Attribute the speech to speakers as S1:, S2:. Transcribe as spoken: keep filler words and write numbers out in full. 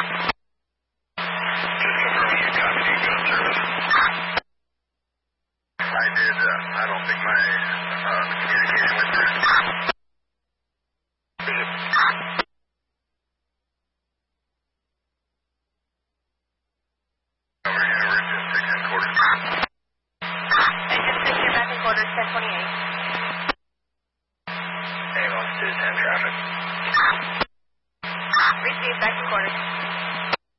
S1: confirming you got any good service. I did. Uh, I don't think my uh, communication went through. Over here, we're just six and quarters.
S2: I just took your back and quarters, ten twenty-eight.
S1: Hey, lost to ten traffic.